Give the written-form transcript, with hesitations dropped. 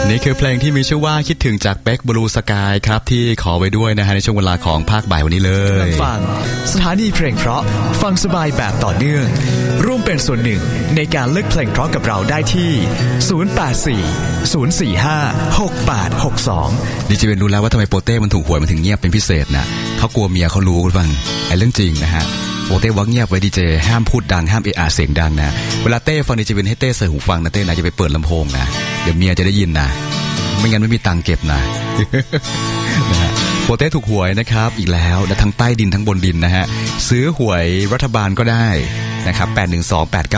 นี่คือเพลงที่มีชื่อว่าคิดถึงจากเป๊กบลูสกายครับที่ขอไว้ด้วยนะฮะในช่วงเวลาของภาคบ่ายวันนี้เลยฟังสถานีเพลงเพราะฟังสบายแบบต่อเนื่องร่วมเป็นส่วนหนึ่งในการเลือกเพลงเพราะกับเราได้ที่0840456862 ดิจิเวนรู้แล้วว่าทำไมโปเต้มันถูกหวยมันถึงเงียบเป็นพิเศษนะเขากลัวเมียเขารู้ฟังไอ้เรื่องจริงนะฮะโปเต้ว่าเงียบไว้ดีเจห้ามพูดดังห้ามเอะอะเสียงดังนะเวลาเต้ฟังดิจิเวนให้เต้ใส่หูฟังนะเต้นะจะไปเปิดลำโพงนะเดี๋ยวเมียจะได้ยินนะไม่งั้นไม่มีตังค์เก็บนะ นะฮะโปเต้ถูกหวยนะครับอีกแล้วและทั้งใต้ดินทั้งบนดินนะฮะซื้อหวยรัฐบาลก็ได้นะครับ